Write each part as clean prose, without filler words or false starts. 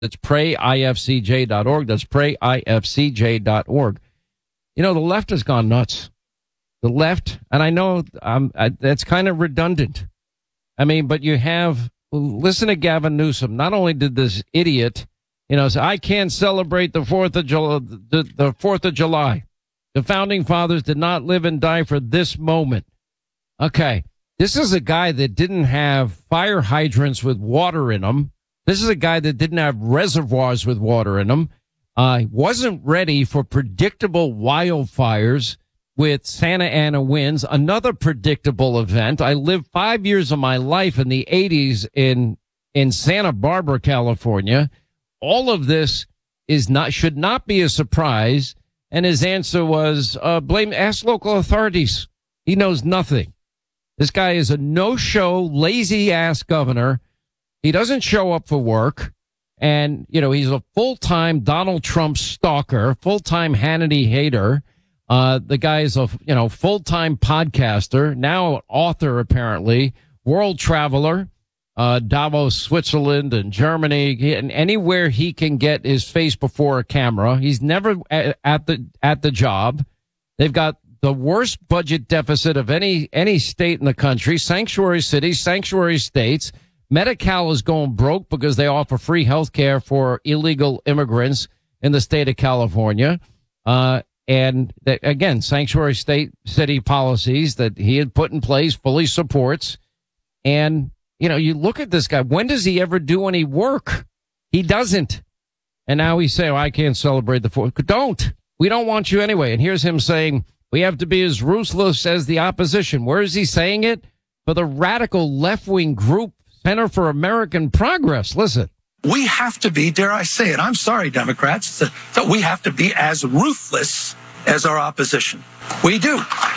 That's prayifcj.org. That's prayifcj.org. You know, the left has gone nuts. The left, and I know that's kind of redundant. I mean, but you have, listen to Gavin Newsom. Not only did this idiot, say, I can't celebrate the 4th of July, the 4th of July. The founding fathers did not live and die for this moment. Okay. This is a guy that didn't have fire hydrants with water in them. This is a guy that didn't have reservoirs with water in them. Wasn't ready for predictable wildfires with Santa Ana winds, another predictable event. I lived 5 years of my life in the 80s in Santa Barbara, California. All of this should not be a surprise. And his answer was, ask local authorities. He knows nothing. This guy is a no-show, lazy-ass governor. He doesn't show up for work. And, he's a full-time Donald Trump stalker, full-time Hannity hater. The guy is a, full-time podcaster, now an author, apparently, world traveler, Davos, Switzerland and Germany, and anywhere he can get his face before a camera. He's never at the job. They've got the worst budget deficit of any state in the country, sanctuary cities, sanctuary states. Medi-Cal is going broke because they offer free health care for illegal immigrants in the state of California. And again, sanctuary city policies that he had put in place fully supports. And, you look at this guy. When does he ever do any work? He doesn't. And now he's saying, I can't celebrate the 4th. Don't. We don't want you anyway. And here's him saying, we have to be as ruthless as the opposition. Where is he saying it? For the radical left-wing group, Center for American Progress. Listen. We have to be, dare I say it, I'm sorry, Democrats, that we have to be as ruthless as our opposition. We do.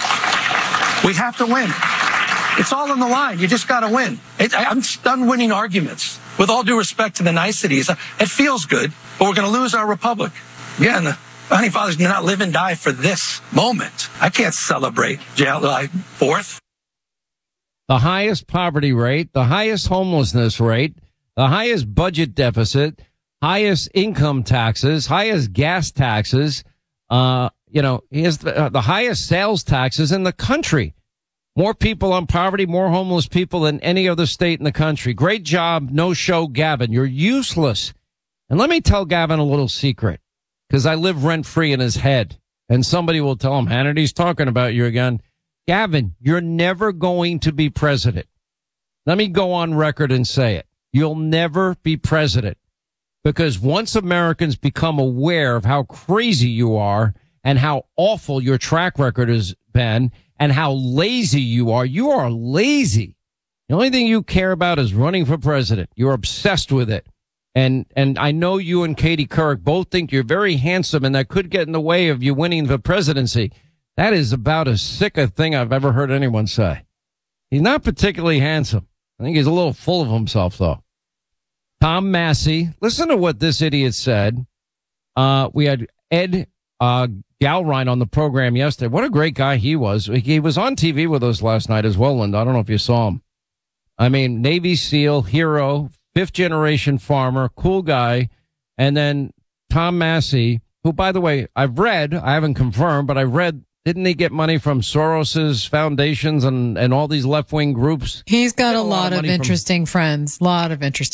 We have to win. It's all on the line. You just got to win. I'm done winning arguments. With all due respect to the niceties, it feels good, but we're going to lose our republic. Yeah, and the founding fathers did not live and die for this moment. I can't celebrate July 4th. The highest poverty rate, the highest homelessness rate, the highest budget deficit, highest income taxes, highest gas taxes, he has the highest sales taxes in the country. More people on poverty, more homeless people than any other state in the country. Great job. No show, Gavin. You're useless. And let me tell Gavin a little secret, because I live rent free in his head. And somebody will tell him, Hannity's talking about you again. Gavin, you're never going to be president. Let me go on record and say it. You'll never be president, because once Americans become aware of how crazy you are and how awful your track record has been and how lazy you are lazy. The only thing you care about is running for president. You're obsessed with it. And I know you and Katie Couric both think you're very handsome, and that could get in the way of you winning the presidency. That is about as sick a thing I've ever heard anyone say. He's not particularly handsome. I think he's a little full of himself, though. Tom Massey, listen to what this idiot said. We had Ed Galrine on the program yesterday. What a great guy he was. He was on TV with us last night as well, Linda. I don't know if you saw him. I mean, Navy SEAL, hero, fifth-generation farmer, cool guy. And then Tom Massey, who, by the way, I haven't confirmed, but I read, didn't he get money from Soros's foundations and all these left-wing groups? He's got a lot of interesting friends. Yeah,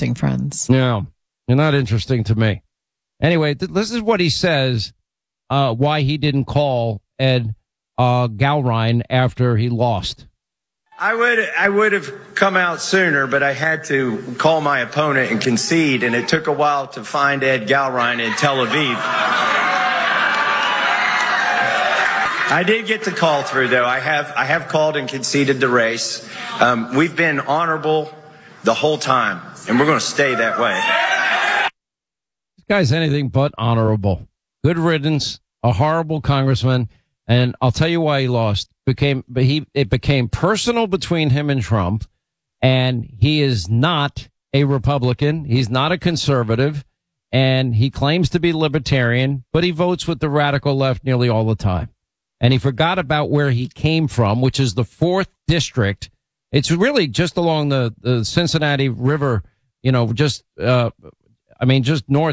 you're not interesting to me. Anyway, this is what he says, why he didn't call Ed Galrine after he lost. I would have come out sooner, but I had to call my opponent and concede, and it took a while to find Ed Galrine in Tel Aviv. I did get the call through, though. I have called and conceded the race. We've been honorable the whole time, and we're going to stay that way. This guy's anything but honorable. Good riddance, a horrible congressman, and I'll tell you why he lost. It became personal between him and Trump, and he is not a Republican. He's not a conservative, and he claims to be libertarian, but he votes with the radical left nearly all the time. And he forgot about where he came from, which is the 4th district. It's really just along the Cincinnati River, just I mean, just north